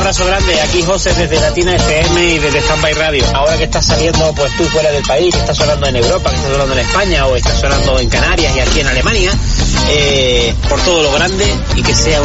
abrazo grande, aquí José desde Latina FM y desde Standby Radio. Ahora que estás saliendo pues tú fuera del país, que estás sonando en Europa, que estás sonando en España o estás sonando en Canarias y aquí en Alemania, por todo lo grande y que sea